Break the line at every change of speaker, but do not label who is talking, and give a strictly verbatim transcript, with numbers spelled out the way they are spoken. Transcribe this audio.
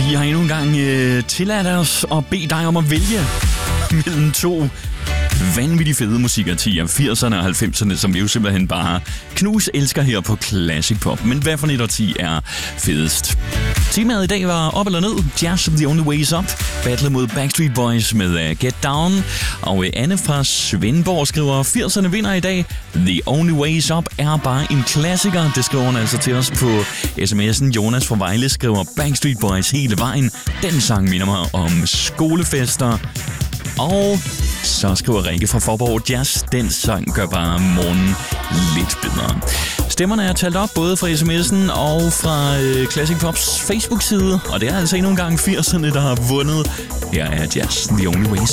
Vi har endnu en gang øh, tilladt os at bede dig om at vælge mellem to vanvittigt fede musikartier, firserne og halvfemserne, som vi jo simpelthen bare knus elsker her på Classic Pop. Men hvad for et årti er fedest? Temaet i dag var op eller ned. Jazz The Only Way Is Up. Battle mod Backstreet Boys med uh, Get Down. Og uh, Anne fra Svendborg skriver, firserne vinder i dag. The Only Way Is Up er bare en klassiker. Det skriver hun altså til os på sms'en. Jonas fra Vejle skriver, Backstreet Boys hele vejen. Den sang minder mig om skolefester. Og så skriver Rikke fra Forborg, Jazz, den sang gør bare morgenen lidt bedre. Stemmerne er talt op både fra sms'en og fra øh, Classic Pops Facebook-side, og det er altså endnu en gang firserne, der har vundet. Her er Jazz, The Only Way Is